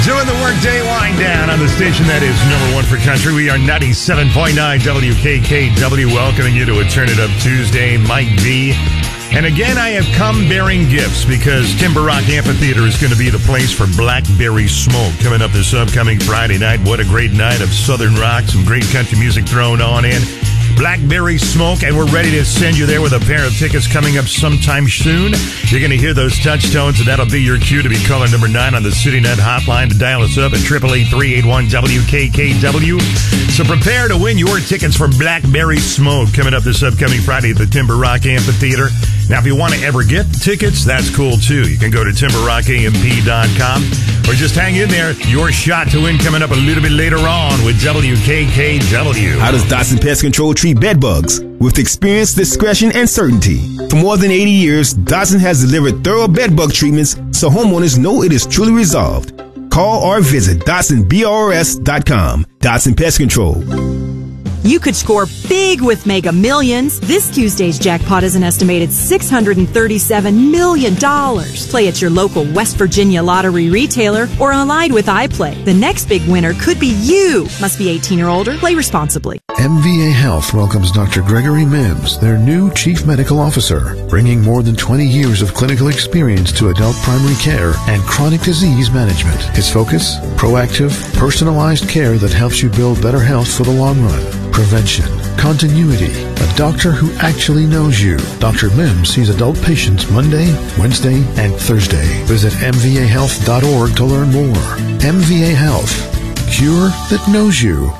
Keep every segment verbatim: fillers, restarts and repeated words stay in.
Doing the workday wind down on the station that is number one for country. We are ninety-seven point nine W K K W, welcoming you to a Turn It Up Tuesday. Mike V. And again, I have come bearing gifts because Timber Rock Amphitheater is going to be the place for Blackberry Smoke coming up this upcoming Friday night. What a great night of Southern rock, some great country music thrown on in. Blackberry Smoke, and we're ready to send you there with a pair of tickets coming up sometime soon. You're going to hear those touch tones, and that'll be your cue to be caller number nine on the CityNet hotline to dial us up at eight eight eight, three eight one, W K K W. So prepare to win your tickets for Blackberry Smoke coming up this upcoming Friday at the Timber Rock Amphitheater. Now, if you want to ever get tickets, that's cool, too. You can go to timber rock A M P dot com or just hang in there. Your shot to win coming up a little bit later on with W K K W. How does Dotson Pest Control treat bed bugs? With experience, discretion, and certainty. For more than eighty years, Dotson has delivered thorough bed bug treatments so homeowners know it is truly resolved. Call or visit Dotson B R S dot com. Dotson Pest Control. You could score big with Mega Millions. This Tuesday's jackpot is an estimated six hundred thirty-seven million dollars. Play at your local West Virginia lottery retailer or online with iPlay. The next big winner could be you. Must be eighteen or older. Play responsibly. M V A Health welcomes Doctor Gregory Mims, their new Chief Medical Officer, bringing more than twenty years of clinical experience to adult primary care and chronic disease management. His focus? Proactive, personalized care that helps you build better health for the long run. Prevention, continuity, a doctor who actually knows you. Doctor Mims sees adult patients Monday, Wednesday, and Thursday. Visit M V A health dot org to learn more. M V A Health, cure that knows you.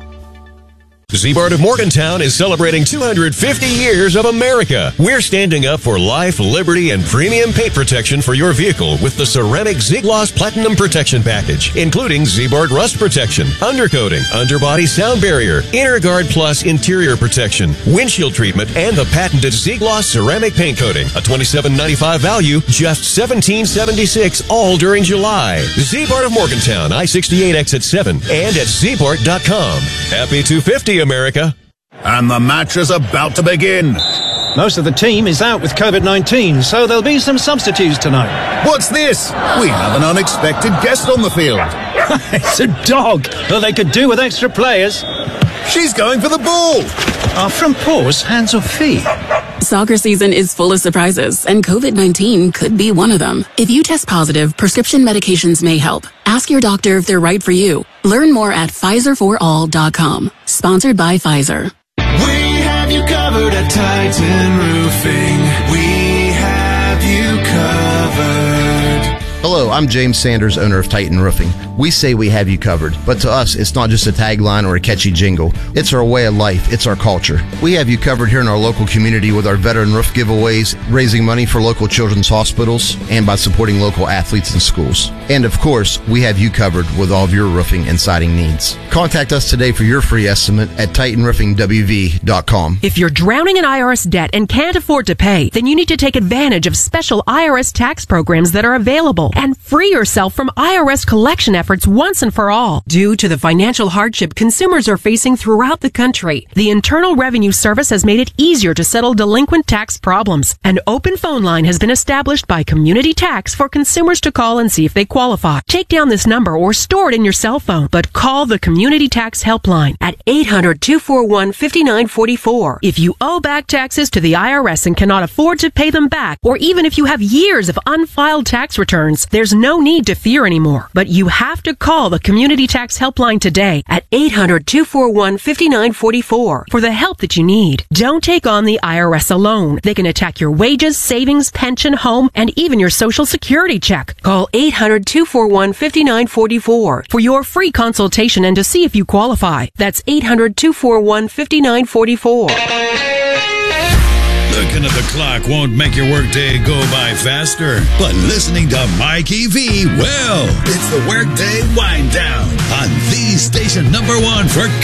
Z-Bart of Morgantown is celebrating two hundred fifty years of America. We're standing up for life, liberty, and premium paint protection for your vehicle with the ceramic Z-Gloss Platinum Protection Package, including Z-Bart Rust Protection, Undercoating, Underbody Sound Barrier, InterGuard Plus Interior Protection, Windshield Treatment, and the patented Z-Gloss Ceramic Paint Coating. A twenty-seven ninety-five value, just seventeen seventy-six, all during July. Z-Bart of Morgantown, I sixty-eight exit seven, and at Z Bart dot com. Happy two fifty, America. And the match is about to begin. Most of the team is out with COVID nineteen, so there'll be some substitutes tonight. What's this? We have an unexpected guest on the field. It's a dog. Well, they could do with extra players. She's going for the ball. Are front paws hands or feet? Soccer season is full of surprises, and COVID nineteen could be one of them. If you test positive, prescription medications may help. Ask your doctor if they're right for you. Learn more at Pfizer for all dot com. Sponsored by Pfizer. We have you covered at Titan Roofing. We have you covered. Hello, I'm James Sanders, owner of Titan Roofing. We say we have you covered, but to us, it's not just a tagline or a catchy jingle. It's our way of life. It's our culture. We have you covered here in our local community with our veteran roof giveaways, raising money for local children's hospitals, and by supporting local athletes and schools. And of course, we have you covered with all of your roofing and siding needs. Contact us today for your free estimate at titan roofing w v dot com. If you're drowning in I R S debt and can't afford to pay, then you need to take advantage of special I R S tax programs that are available and free yourself from I R S collection efforts once and for all. Due to the financial hardship consumers are facing throughout the country, the Internal Revenue Service has made it easier to settle delinquent tax problems. An open phone line has been established by Community Tax for consumers to call and see if they qualify. Take down this number or store it in your cell phone, but call the Community Tax Helpline at eight hundred, two four one, five nine four four. If you owe back taxes to the I R S and cannot afford to pay them back, or even if you have years of unfiled tax returns, there's no need to fear anymore. But you have to call the Community Tax Helpline today at eight hundred, two four one, five nine four four for the help that you need. Don't take on the I R S alone. They can attack your wages, savings, pension, home, and even your Social Security check. Call eight hundred, two four one, five nine four four for your free consultation and to see if you qualify. That's eight hundred, two four one, five nine four four. Looking at the clock won't make your workday go by faster, but listening to Mikey V will. It's the Workday Wind Down on the station number one for